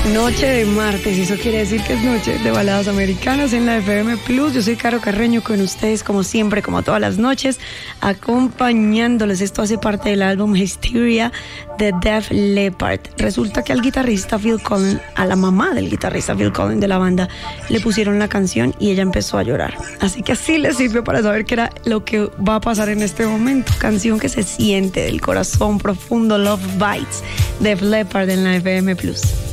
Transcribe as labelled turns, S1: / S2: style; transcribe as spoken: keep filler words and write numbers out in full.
S1: Noche de martes, y eso quiere decir que es noche de baladas americanas en la F M Plus. Yo soy Caro Carreño con ustedes como siempre, como todas las noches, acompañándoles. Esto hace parte del álbum Hysteria de Def Leppard. Resulta que al guitarrista Phil Collen, a la mamá del guitarrista Phil Collen de la banda, le pusieron la canción y ella empezó a llorar. Así que así les sirve para saber qué era lo que va a pasar en este momento. Canción que se siente del corazón profundo, Love Bites, Def Leppard en la F M Plus.